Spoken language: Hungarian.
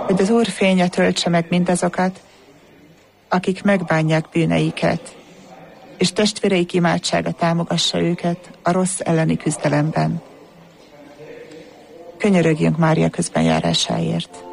hogy az Úr fénye töltse meg mindazokat, akik megbánják bűneiket, és testvéreik imádsága támogassa őket a rossz elleni küzdelemben. Könyörögjünk Mária közbenjárásáért.